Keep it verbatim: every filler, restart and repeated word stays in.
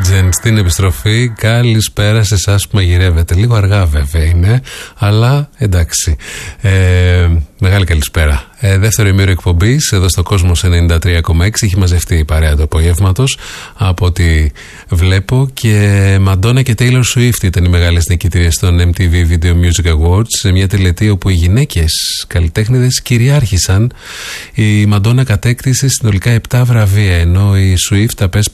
Legend στην επιστροφή. Καλησπέρα σε εσάς που μαγειρεύετε. Λίγο αργά βέβαια είναι, αλλά εντάξει. Ε, μεγάλη καλησπέρα. Ε, δεύτερο ημίρο εκπομπής εδώ στο Κόσμος ενενήντα τρία κόμμα έξι. Έχει μαζευτεί η παρέα του απογεύματος από ό,τι βλέπω. Και Μαντόνα και Taylor Swift ήταν οι μεγάλες νικητρίες των εμ τι βι Video Music Awards, σε μια τελετή όπου οι γυναίκες καλλιτέχνηδες κυριάρχησαν. Η Μαντόνα κατέκτησε συνολικά επτά βραβεία, ενώ η Swift απέσπασε